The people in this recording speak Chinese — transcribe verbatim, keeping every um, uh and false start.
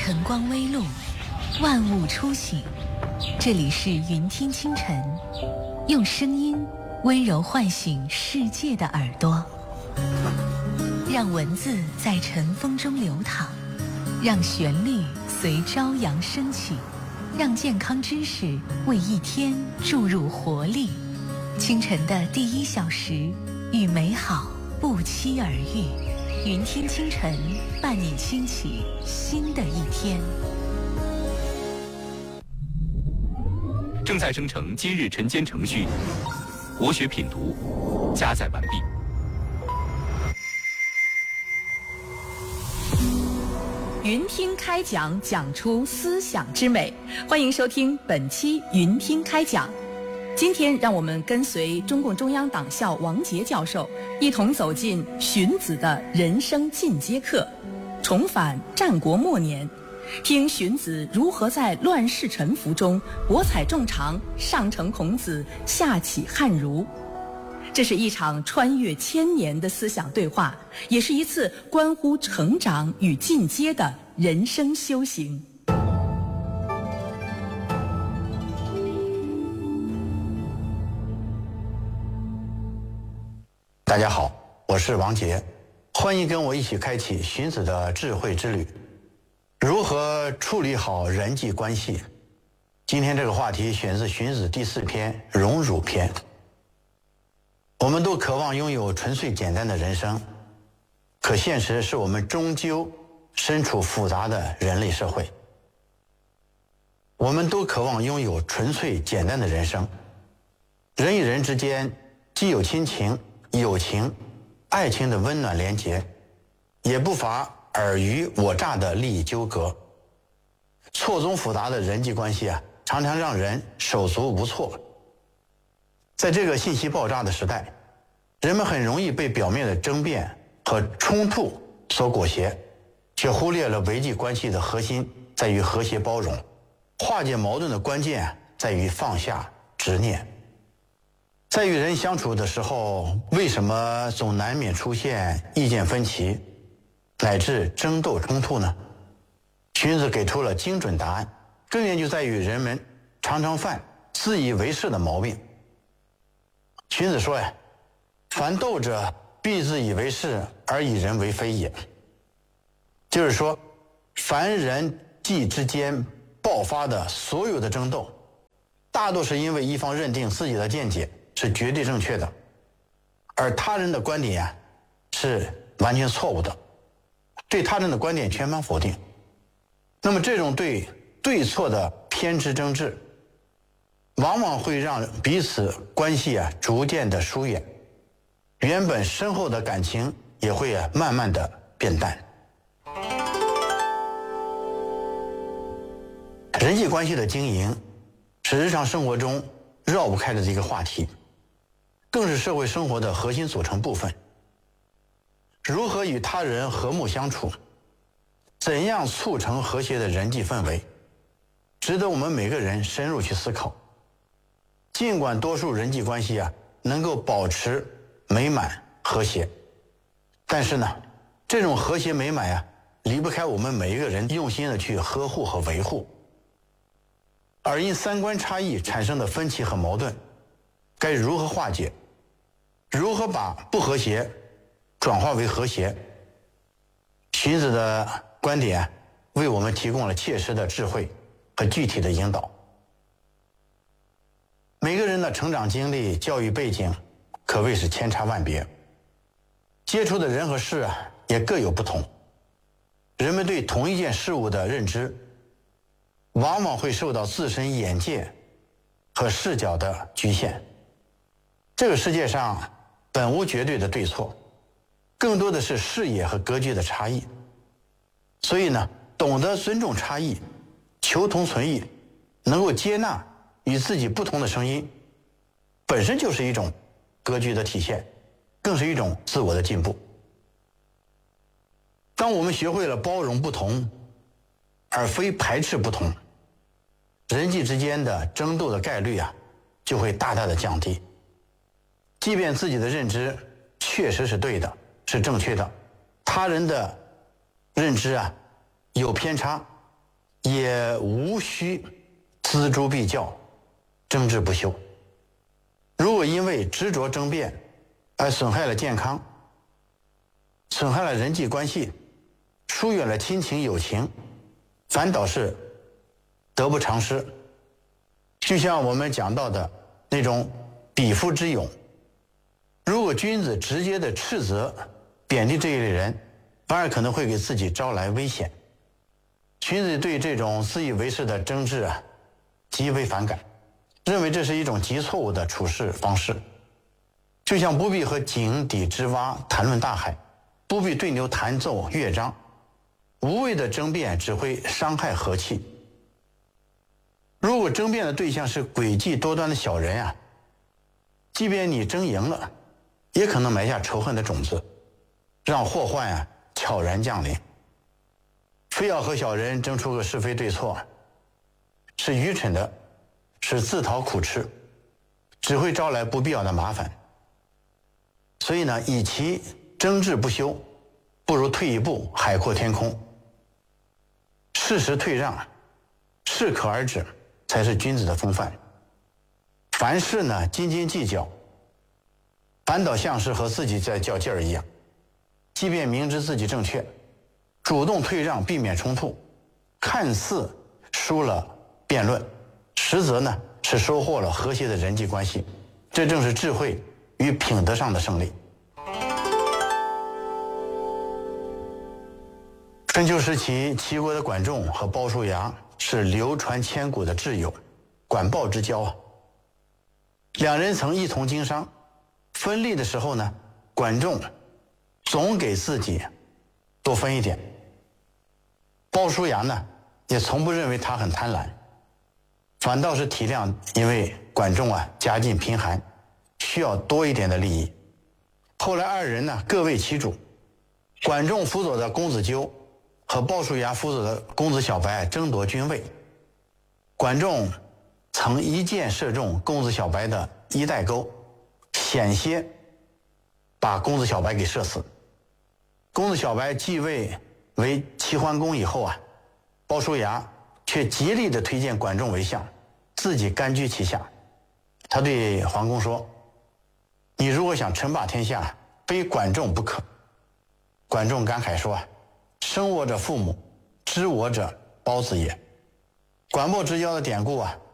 晨光微露，万物初醒。这里是云听清晨，用声音温柔唤醒世界的耳朵，让文字在晨风中流淌，让旋律随朝阳升起，让健康知识为一天注入活力。清晨的第一小时，与美好不期而遇。云听清晨，伴你轻启新的一天。 正在生成今日晨间程序，国学品读加载完毕。 云听开讲，讲出思想之美。欢迎收听本期云听开讲。今天让我们跟随中共中央党校王杰教授，一同走进荀子的人生进阶课，重返战国末年，听荀子如何在乱世沉浮中博采众长，上承孔子，下启汉儒。这是一场穿越千年的思想对话，也是一次关乎成长与进阶的人生修行。 大家好，我是王杰，欢迎跟我一起开启荀子的智慧之旅。如何处理好人际关系？今天这个话题选自荀子第四篇《荣辱篇》。我们都渴望拥有纯粹简单的人生，可现实是我们终究身处复杂的人类社会。我们都渴望拥有纯粹简单的人生，人与人之间既有亲情、友情、爱情的温暖连结，也不乏尔虞我诈的利益纠葛。错综复杂的人际关系啊，常常让人手足无措。在这个信息爆炸的时代，人们很容易被表面的争辩和冲突所裹挟，却忽略了维系关系的核心在于和谐包容，化解矛盾的关键在于放下执念。在与人相处的时候，为什么总难免出现意见分歧，乃至争斗冲突呢？荀子给出了精准答案，根源就在于人们常常犯自以为是的毛病。荀子说呀，凡斗者必自以为是而以人为非也。就是说，凡人际之间爆发的所有的争斗，大多是因为一方认定自己的见解是绝对正确的，而他人的观点啊是完全错误的，对他人的观点全盘否定。那么这种对对错的偏执争执，往往会让彼此关系啊逐渐的疏远，原本深厚的感情也会啊慢慢的变淡。人际关系的经营是日常生活中绕不开的这个话题，更是社会生活的核心组成部分。如何与他人和睦相处，怎样促成和谐的人际氛围，值得我们每个人深入去思考。尽管多数人际关系啊能够保持美满和谐，但是呢，这种和谐美满啊离不开我们每一个人用心的去呵护和维护。而因三观差异产生的分歧和矛盾，该如何化解？如何把不和谐转化为和谐？荀子的观点为我们提供了切实的智慧和具体的引导。每个人的成长经历、教育背景可谓是千差万别，接触的人和事啊也各有不同。人们对同一件事物的认知，往往会受到自身眼界和视角的局限。这个世界上本无绝对的对错，更多的是视野和格局的差异。所以呢，懂得尊重差异，求同存异，能够接纳与自己不同的声音，本身就是一种格局的体现，更是一种自我的进步。当我们学会了包容不同，而非排斥不同，人际之间的争斗的概率啊，就会大大的降低。即便自己的认知确实是对的，是正确的，他人的认知啊有偏差， 也无需锱铢必较，争执不休。如果因为执着争辩而损害了健康，损害了人际关系，疏远了亲情友情，反倒是得不偿失。就像我们讲到的那种匹夫之勇，如果君子直接的斥责贬低这一类人，反而可能会给自己招来危险。荀子对这种自以为是的争执啊极为反感，认为这是一种极错误的处事方式。就像不必和井底之蛙谈论大海，不必对牛弹奏乐章，无谓的争辩只会伤害和气。如果争辩的对象是诡计多端的小人啊，即便你争赢了，也可能埋下仇恨的种子，让祸患啊悄然降临。非要和小人争出个是非对错，是愚蠢的，是自讨苦吃，只会招来不必要的麻烦。所以呢，与其争执不休，不如退一步，海阔天空。适时退让，适可而止，才是君子的风范。凡事呢斤斤计较，反倒像是和自己在较劲儿一样。即便明知自己正确，主动退让，避免冲突，看似输了辩论，实则呢是收获了和谐的人际关系。这正是智慧与品德上的胜利。春秋时期，齐国的管仲和鲍叔牙是流传千古的挚友，管鲍之交啊。两人曾一同经商，分利的时候呢，管仲总给自己多分一点，鲍叔牙呢也从不认为他很贪婪，反倒是体谅因为管仲啊家境贫寒，需要多一点的利益。后来二人呢各为其主，管仲辅佐的公子纠和鲍叔牙辅佐的公子小白争夺君位。管仲曾一箭射中公子小白的衣带钩，险些把公子小白给射死。公子小白继位为齐桓公以后啊，鲍叔牙却极力地推荐管仲为相，自己甘居其下。他对桓公说：“你如果想称霸天下，非管仲不可。”管仲感慨说：“生我者父母，知我者包子也。”管鲍之交的典故啊，